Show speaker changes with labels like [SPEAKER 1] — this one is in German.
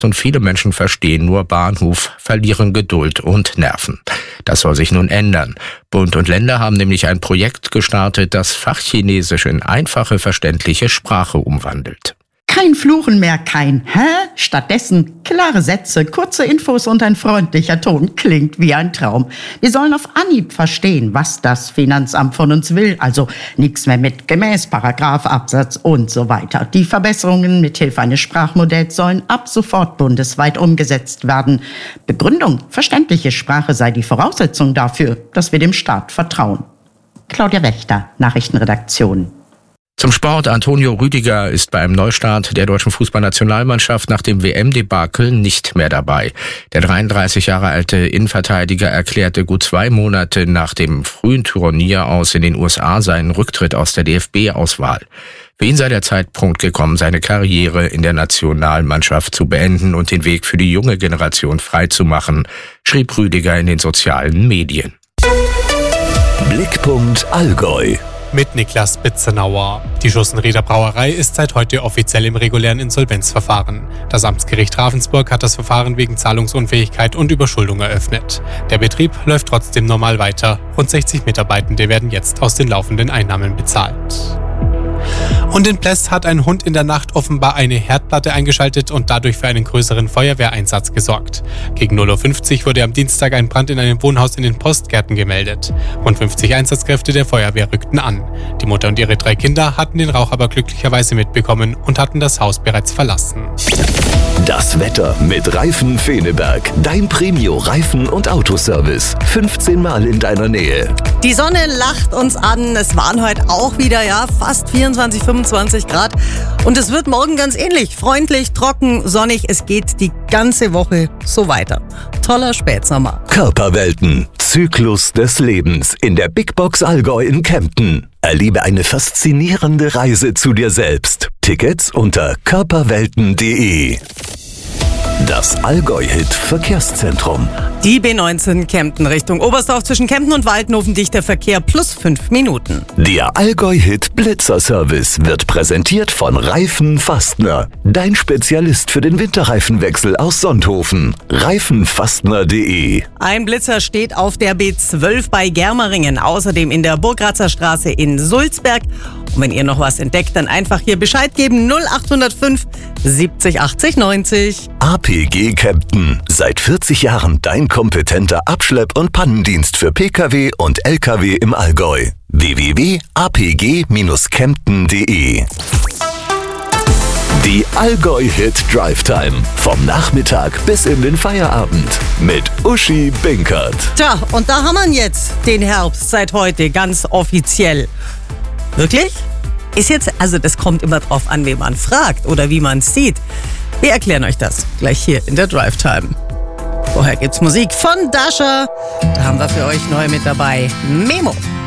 [SPEAKER 1] und viele Menschen verstehen nur Bahnhof, verlieren Geduld und Nerven. Das soll sich nun ändern. Bund und Länder haben nämlich ein Projekt gestartet, das Fachchinesisch in einfache, verständliche Sprache umwandelt.
[SPEAKER 2] Kein Fluchen mehr, kein Hä? Stattdessen klare Sätze, kurze Infos und ein freundlicher Ton. Klingt wie ein Traum. Wir sollen auf Anhieb verstehen, was das Finanzamt von uns will. Also nichts mehr mit gemäß, Paragraph, Absatz und so weiter. Die Verbesserungen mithilfe eines Sprachmodells sollen ab sofort bundesweit umgesetzt werden. Begründung: verständliche Sprache sei die Voraussetzung dafür, dass wir dem Staat vertrauen. Claudia Wächter, Nachrichtenredaktion.
[SPEAKER 1] Zum Sport. Antonio Rüdiger ist beim Neustart der deutschen Fußballnationalmannschaft nach dem WM-Debakel nicht mehr dabei. Der 33 Jahre alte Innenverteidiger erklärte gut 2 Monate nach dem frühen Turnier aus in den USA seinen Rücktritt aus der DFB-Auswahl. Für ihn sei der Zeitpunkt gekommen, seine Karriere in der Nationalmannschaft zu beenden und den Weg für die junge Generation freizumachen, schrieb Rüdiger in den sozialen Medien.
[SPEAKER 3] Blickpunkt Allgäu.
[SPEAKER 4] Mit Niklas Bitzenauer. Die Schussenrieder Brauerei ist seit heute offiziell im regulären Insolvenzverfahren. Das Amtsgericht Ravensburg hat das Verfahren wegen Zahlungsunfähigkeit und Überschuldung eröffnet. Der Betrieb läuft trotzdem normal weiter. Rund 60 Mitarbeitende werden jetzt aus den laufenden Einnahmen bezahlt. Und in Pless hat ein Hund in der Nacht offenbar eine Herdplatte eingeschaltet und dadurch für einen größeren Feuerwehreinsatz gesorgt. Gegen 0:50 Uhr wurde am Dienstag ein Brand in einem Wohnhaus in den Postgärten gemeldet. Rund 50 Einsatzkräfte der Feuerwehr rückten an. Die Mutter und ihre 3 Kinder hatten den Rauch aber glücklicherweise mitbekommen und hatten das Haus bereits verlassen.
[SPEAKER 3] Das Wetter mit Reifen Feneberg. Dein Premio-Reifen- und Autoservice. 15 Mal in deiner Nähe.
[SPEAKER 5] Die Sonne lacht uns an. Es waren heute auch wieder fast 24, 25 Grad. Und es wird morgen ganz ähnlich. Freundlich, trocken, sonnig. Es geht die ganze Woche so weiter. Toller Spätsommer.
[SPEAKER 3] Körperwelten. Zyklus des Lebens in der Big Box Allgäu in Kempten. Erlebe eine faszinierende Reise zu dir selbst. Tickets unter körperwelten.de. Das Allgäu-Hit-Verkehrszentrum.
[SPEAKER 5] Die B19 Kempten Richtung Oberstdorf zwischen Kempten und Waldenhofen dichter Verkehr plus 5 Minuten.
[SPEAKER 3] Der Allgäu-Hit-Blitzer-Service wird präsentiert von Reifen Fastner. Dein Spezialist für den Winterreifenwechsel aus Sonthofen. Reifenfastner.de.
[SPEAKER 5] Ein Blitzer steht auf der B12 bei Germeringen, außerdem in der Burgratzer Straße in Sulzberg. Und wenn ihr noch was entdeckt, dann einfach hier Bescheid geben. 0805 70 80 90.
[SPEAKER 3] APG Kempten. Seit 40 Jahren dein kompetenter Abschlepp- und Pannendienst für Pkw und Lkw im Allgäu. www.apg-kempten.de. Die Allgäu-Hit Drive Time. Vom Nachmittag bis in den Feierabend. Mit Uschi Binkert.
[SPEAKER 5] Tja, und da haben wir jetzt den Herbst seit heute ganz offiziell. Wirklich? Ist jetzt, also das kommt immer drauf an, wen man fragt oder wie man es sieht. Wir erklären euch das gleich hier in der Drive Time. Vorher gibt's Musik von Dasha. Da haben wir für euch neu mit dabei Memo.